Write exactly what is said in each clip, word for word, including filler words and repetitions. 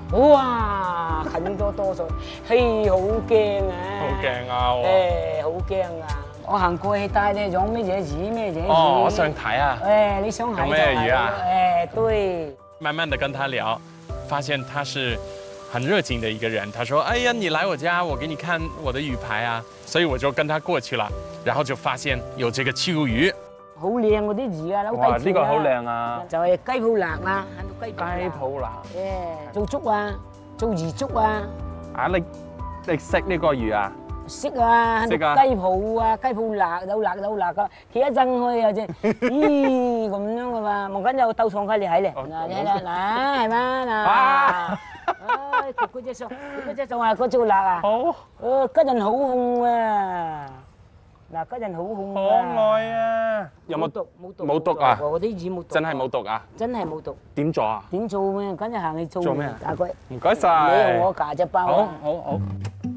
哇，近咗多咗，嘿，好驚啊！ 好驚啊！ 誒，好驚啊！我行過去帶你養咩嘢魚咩嘢魚？ 哦，我想睇啊！ 誒，你想睇有咩魚啊？ 誒，對。 慢慢的跟他聊，發現他是很熱情的一個人。他說：哎呀，你來我家，我給你看我的魚排啊！所以我就跟他過去了，然後就發現有這個七股魚。 好靚嗰啲魚啊，扭哇， 雞呢個好靚啊！ 就係雞泡辣啊，喺度雞雞泡辣。 誒，做粥啊，做魚粥啊。 啊，你你識呢個魚啊？ 識啊，喺度雞泡啊，雞泡辣有辣有辣噶，企一陣開啊啫，咦咁樣噶嘛，冇緊有鬥上開你睇咧，嗱你睇嗱係嘛嗱，唉佢嗰隻上，嗰隻上話嗰隻辣啊， 好， 誒嗰陣好紅啊，嗱嗰陣好紅可愛啊，有冇毒冇毒冇毒啊？ 嗰啲魚冇毒， 真係冇毒啊？ 真係冇毒。 點做啊？ 點做咩？緊要行去做。 做咩啊？ 大概唔該晒。 你用我夾隻包啊。 好好好。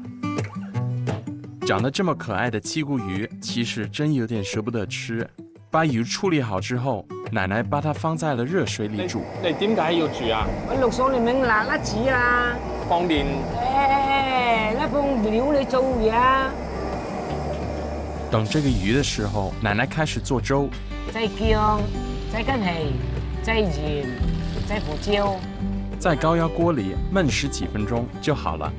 长得这么可愛的七股魚，其實真有點捨不得吃。把魚處理好之後，奶奶把它放在了熱水裡煮。 你點解要煮啊？ 我落上嚟明辣辣子啊！ 方便。 誒，一放料你做嘢啊！ 等這個魚的時候，奶奶開始做粥。 擠薑，擠雞皮，擠鹽，擠胡椒。 在高壓鍋裡燜十幾分鐘就好了。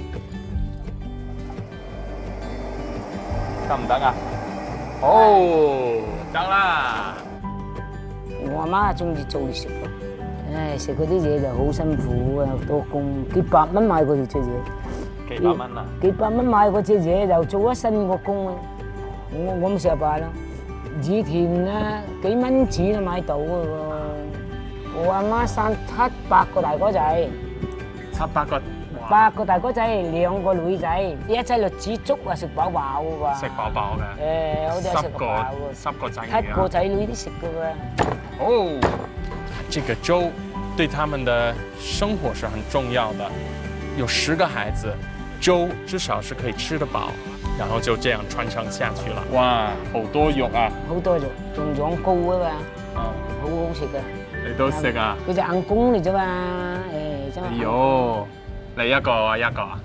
得唔得啊？哦，得啦！ 我阿媽中意做嚟食咯，唉，食嗰啲嘢就好辛苦啊，多工，幾百蚊買嗰條隻嘢。 幾百蚊啊？ 幾百蚊買嗰隻嘢就做一身個工啊！我我冇食飯咯，以前啊幾蚊紙都買到嘅喎。我阿媽生七八個大哥仔， 七八個。 八個大哥仔，兩個女仔，一劑栗子粥啊，食飽飽嘅喎。 食飽飽嘅。 誒，好啲食個飽十個仔女七個仔女都食嘅喎。 哦，這個粥對他們的生活是很重要的。有十個孩子，粥至少是可以吃得飽，然後就這樣傳承下去了。哇，好多肉啊！ 好多肉，仲養膏啊嘛。 哦， 好好食嘅。 你都食啊？ 佢隻硬公嚟啫嘛，誒真係。 哎呦！你一個啊，一個啊！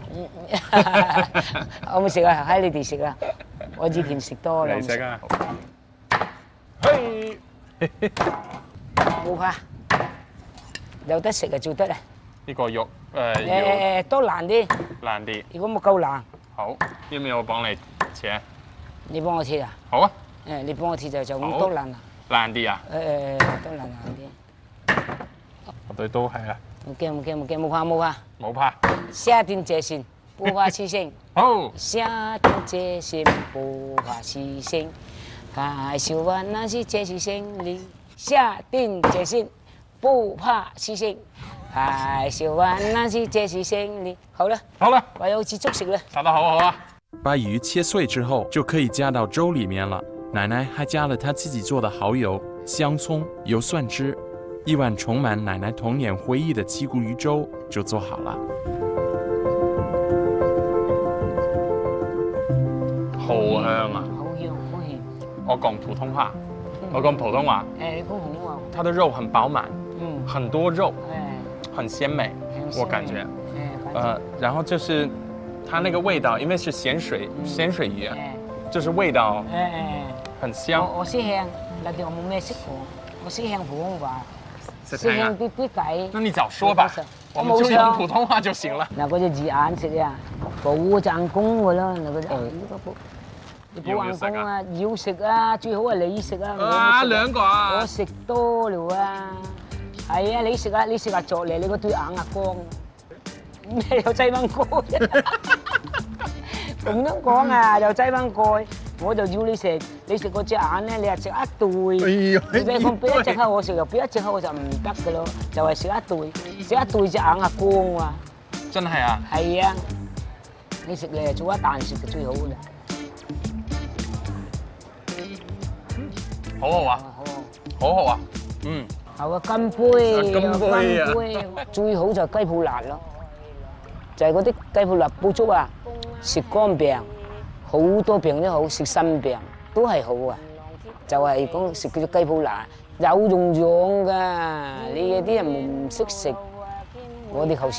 我冇食啊，喺你哋食啊，我以前食多啦。 你食啊？嘿， 冇怕，有得食就做得啦。 呢個肉誒誒多爛啲， 爛啲。 如果冇夠爛， 好，要唔要我幫你切？ 你幫我切啊？ 好啊。 誒，你幫我切就就咁多爛啊？ 爛啲啊？ 誒誒，多爛爛啲。 我對都係啊。 冇驚冇驚冇驚，冇怕冇怕。 冇怕。 下定決心，不怕犧牲。 好。 下定決心，不怕犧牲。介紹話那是這是勝利。下定決心，不怕犧牲。介紹話那是這是勝利。好了， 好了， 我要去粥食了。 炒得好好啊！ 把魚切碎之後，就可以加到粥裡面了。奶奶還加了她自己做的蠔油、香蔥、油蒜汁。一碗充滿奶奶童年回憶的七股魚粥就做好了。 好香啊！ 好香，好香。 我講普通話，我講普通話。 誒，你講普通話。 它的肉很飽滿， 嗯， 很多肉， 誒， 很鮮美，我感覺。 誒， 呃，然後就是它那個味道，因為是鹹水鹹水魚， 誒， 就是味道誒誒， 很香。 我我識香，但係我冇咩識過，我識香普通話。 識聽啊？ 必必計。 那你早說吧，我們就用普通話就行了。 嗱，嗰隻字眼食啊，補隻硬功㗎啦，嗱嗰隻呢個補，你補硬功啊，要食啊，最好係你食啊。 啊，兩個啊！ 我食多了啊，係啊，你食啊，你食下作嚟，你個對眼啊光，咩又擠翻蓋？咁樣講啊，又擠翻蓋。我就要你食，你食嗰隻眼咧，你係食一對。你俾佢俾一隻口我食，又俾一隻口我就唔得噶咯，就係食一對，食一對隻眼啊光啊！ 真係啊？ 係啊，你食嚟做一啖食就最好噶啦。 好好啊，好好啊，嗯。 好啊，金杯， 金杯啊！ 最好就雞泡辣咯，就係嗰啲雞泡辣煲粥啊，食肝病。好多病都好，食腎病都係好啊！就係講食嗰隻雞泡辣有用樣㗎，你有啲人唔識食，我哋後時。